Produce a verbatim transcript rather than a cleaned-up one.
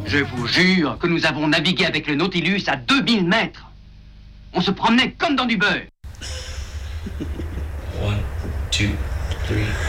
Je vous jure que nous avons navigué avec le Nautilus à deux mille mètres. On se promenait comme dans du beurre. One, two, three.